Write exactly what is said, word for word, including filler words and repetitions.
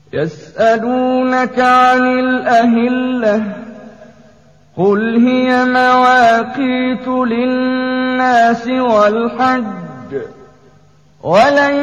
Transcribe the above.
يسألونك عن الأهلة قل هي مواقيت للناس والحج ولن